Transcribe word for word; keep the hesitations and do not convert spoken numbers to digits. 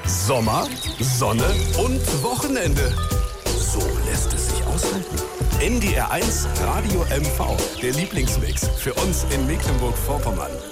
Sommer, Sonne und Wochenende. So lässt es sich aushalten. N D R eins Radio M V, der Lieblingsmix für uns in Mecklenburg-Vorpommern.